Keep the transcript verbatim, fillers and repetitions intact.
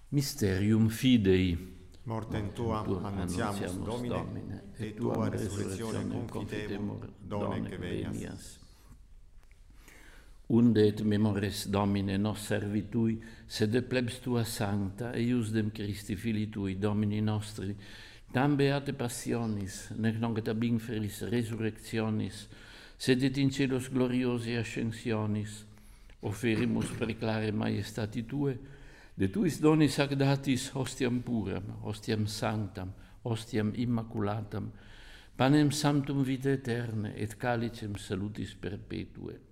Mysterium Fidei. Mortem tuam annuntiamus, Domine, et tuam resurrectionem confidemur, donec venias. Unde et memores Domine nos servitui, sed plebs tua sancta, eius dem Christi Filii tui, Domini nostri, tam beate passionis, nec nunc et ab inferis resurrectionis, sed et in celos gloriosi ascensionis, offerimus preclare maiestati tue, de tuis donis ac datis hostiam puram, hostiam sanctam, hostiam immaculatam, panem sanctum vitae aeterne, et calicem salutis perpetue.